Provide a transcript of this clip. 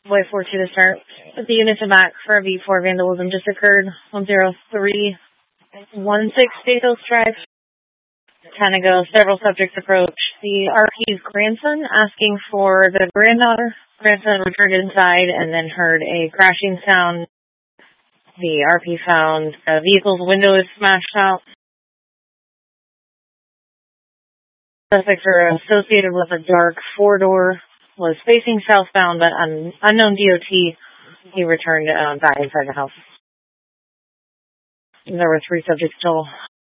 Boy 42 to start. The units are back for a V4 vandalism just occurred. 10316 Stathos Drive. Tanago, several subjects approach the RP's grandson asking for the granddaughter. Grandson returned inside and then heard a crashing sound. The RP found the vehicle's window is smashed out. Suspects are associated with a dark four-door, was facing southbound, but unknown DOT. He returned back inside the house. There were 3 subjects total.